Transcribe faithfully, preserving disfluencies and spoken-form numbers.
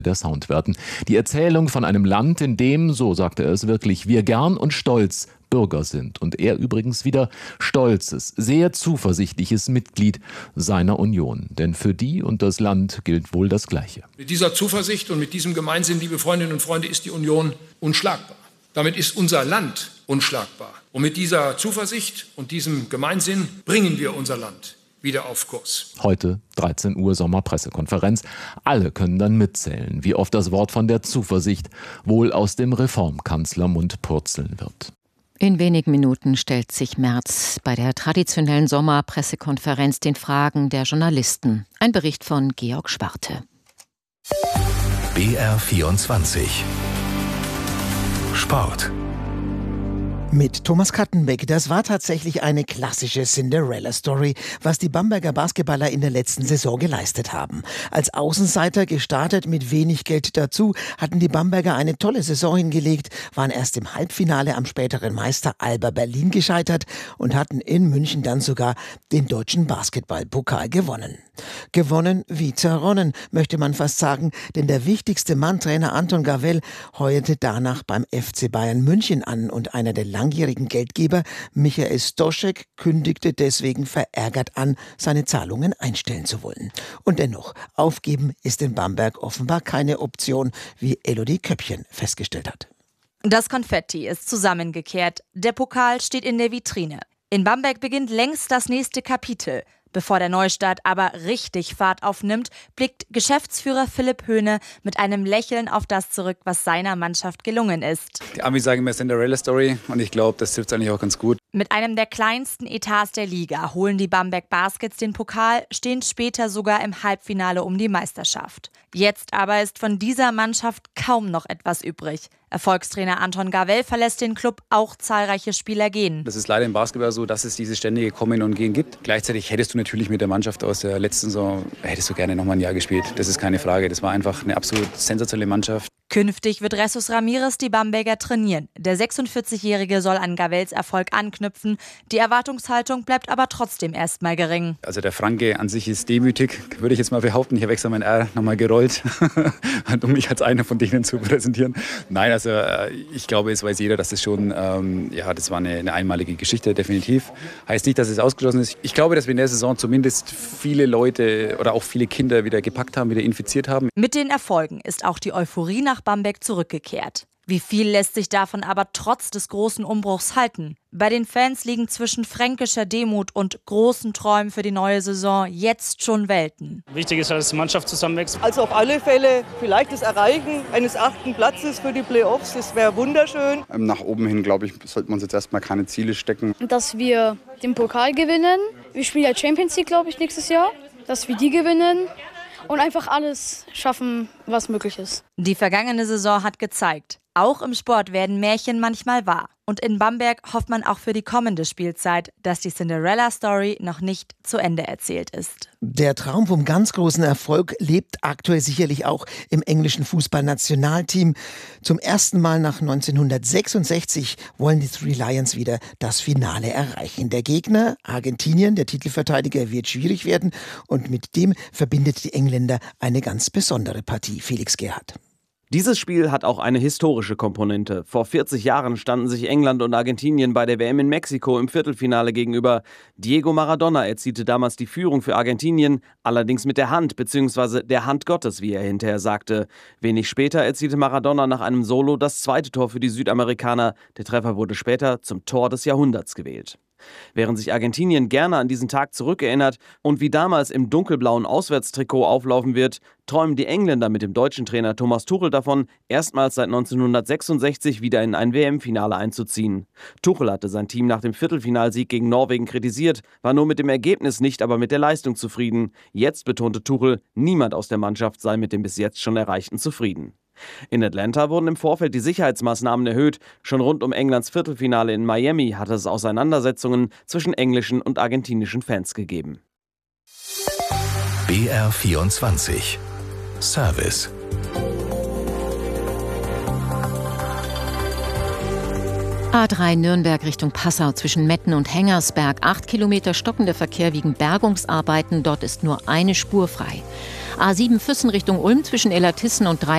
der Soundwerten. Die Erzählung von einem Land, in dem, so sagte er es wirklich, wir gern und stolz Bürger sind. Und er übrigens wieder stolzes, sehr zuversichtliches Mitglied seiner Union. Denn für die und das Land gilt wohl das Gleiche. Mit dieser Zuversicht und mit diesem Gemeinsinn, liebe Freundinnen und Freunde, ist die Union unschlagbar. Damit ist unser Land unschlagbar. Und mit dieser Zuversicht und diesem Gemeinsinn bringen wir unser Land wieder auf Kurs. Heute dreizehn Uhr Sommerpressekonferenz. Alle können dann mitzählen, wie oft das Wort von der Zuversicht wohl aus dem Reformkanzlermund purzeln wird. In wenigen Minuten stellt sich Merz bei der traditionellen Sommerpressekonferenz den Fragen der Journalisten. Ein Bericht von Georg Schwarte. B R vierundzwanzig Sport. Mit Thomas Kattenbeck. Das war tatsächlich eine klassische Cinderella-Story, was die Bamberger Basketballer in der letzten Saison geleistet haben. Als Außenseiter gestartet mit wenig Geld dazu, hatten die Bamberger eine tolle Saison hingelegt, waren erst im Halbfinale am späteren Meister Alba Berlin gescheitert und hatten in München dann sogar den deutschen Basketballpokal gewonnen. Gewonnen wie zerronnen, möchte man fast sagen, denn der wichtigste Mann, Trainer Anton Gavell, heuerte danach beim F C Bayern München an und einer der langjährigen Geldgeber, Michael Stoschek, kündigte deswegen verärgert an, seine Zahlungen einstellen zu wollen. Und dennoch, aufgeben ist in Bamberg offenbar keine Option, wie Elodie Köppchen festgestellt hat. Das Konfetti ist zusammengekehrt. Der Pokal steht in der Vitrine. In Bamberg beginnt längst das nächste Kapitel. Bevor der Neustart aber richtig Fahrt aufnimmt, blickt Geschäftsführer Philipp Höhne mit einem Lächeln auf das zurück, was seiner Mannschaft gelungen ist. Die Amis sagen immer Cinderella-Story und ich glaube, das trifft es eigentlich auch ganz gut. Mit einem der kleinsten Etats der Liga holen die Bamberg Baskets den Pokal, stehen später sogar im Halbfinale um die Meisterschaft. Jetzt aber ist von dieser Mannschaft kaum noch etwas übrig. Erfolgstrainer Anton Gavell verlässt den Club, auch zahlreiche Spieler gehen. Das ist leider im Basketball so, dass es dieses ständige Kommen und Gehen gibt. Gleichzeitig hättest du natürlich mit der Mannschaft aus der letzten Saison, hättest du gerne noch mal ein Jahr gespielt. Das ist keine Frage. Das war einfach eine absolut sensationelle Mannschaft. Künftig wird Jesus Ramirez die Bamberger trainieren. Der sechsundvierzigjährige soll an Gavells Erfolg anknüpfen. Die Erwartungshaltung bleibt aber trotzdem erstmal gering. Also der Franke an sich ist demütig, würde ich jetzt mal behaupten. Ich habe extra mein R nochmal gerollt, um mich als einer von denen zu präsentieren. Nein, also ich glaube, es weiß jeder, dass das schon, ähm, ja, das war eine, eine einmalige Geschichte, definitiv. Heißt nicht, dass es ausgeschlossen ist. Ich glaube, dass wir in der Saison zumindest viele Leute oder auch viele Kinder wieder gepackt haben, wieder infiziert haben. Mit den Erfolgen ist auch die Euphorie nach Bamberg zurückgekehrt. Wie viel lässt sich davon aber trotz des großen Umbruchs halten? Bei den Fans liegen zwischen fränkischer Demut und großen Träumen für die neue Saison jetzt schon Welten. Wichtig ist, dass die Mannschaft zusammenwächst. Also auf alle Fälle vielleicht das Erreichen eines achten Platzes für die Playoffs, das wäre wunderschön. Nach oben hin, glaube ich, sollten wir uns jetzt erstmal keine Ziele stecken. Dass wir den Pokal gewinnen. Wir spielen ja Champions League, glaube ich, nächstes Jahr. Dass wir die gewinnen. Und einfach alles schaffen, was möglich ist. Die vergangene Saison hat gezeigt, auch im Sport werden Märchen manchmal wahr. Und in Bamberg hofft man auch für die kommende Spielzeit, dass die Cinderella-Story noch nicht zu Ende erzählt ist. Der Traum vom ganz großen Erfolg lebt aktuell sicherlich auch im englischen Fußballnationalteam. Zum ersten Mal nach neunzehnhundertsechsundsechzig wollen die Three Lions wieder das Finale erreichen. Der Gegner, Argentinien, der Titelverteidiger, wird schwierig werden. Und mit dem verbindet die Engländer eine ganz besondere Partie. Felix Gerhardt. Dieses Spiel hat auch eine historische Komponente. Vor vierzig Jahren standen sich England und Argentinien bei der W M in Mexiko im Viertelfinale gegenüber. Diego Maradona erzielte damals die Führung für Argentinien, allerdings mit der Hand bzw. der Hand Gottes, wie er hinterher sagte. Wenig später erzielte Maradona nach einem Solo das zweite Tor für die Südamerikaner. Der Treffer wurde später zum Tor des Jahrhunderts gewählt. Während sich Argentinien gerne an diesen Tag zurückerinnert und wie damals im dunkelblauen Auswärtstrikot auflaufen wird, träumen die Engländer mit dem deutschen Trainer Thomas Tuchel davon, erstmals seit neunzehnhundertsechsundsechzig wieder in ein W M-Finale einzuziehen. Tuchel hatte sein Team nach dem Viertelfinalsieg gegen Norwegen kritisiert, war nur mit dem Ergebnis nicht, aber mit der Leistung zufrieden. Jetzt betonte Tuchel, niemand aus der Mannschaft sei mit dem bis jetzt schon Erreichten zufrieden. In Atlanta wurden im Vorfeld die Sicherheitsmaßnahmen erhöht. Schon rund um Englands Viertelfinale in Miami hatte es Auseinandersetzungen zwischen englischen und argentinischen Fans gegeben. B R vierundzwanzig Service. A drei Nürnberg Richtung Passau zwischen Metten und Hengersberg. Acht Kilometer stockender Verkehr wegen Bergungsarbeiten. Dort ist nur eine Spur frei. A sieben Füssen Richtung Ulm zwischen Ellertissen und drei